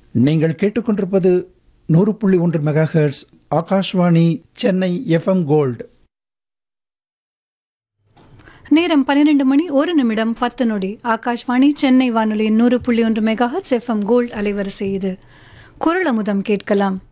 நீங்கள் கேட்டுக்கொண்டிருப்பது 100.1 megahertz Akashvani Chennai FM gold. நேரம் 12 மணி 1 நிமிடம் 10 நொடி. ஆகாஷ்வாணி சென்னை வானொலியின் 100.1 மெகாஹெர்ட்ஸ் எஃப்எம் கோல்டு அலைவரிசை இது. குரல் அமுதம் கேட்கலாம்.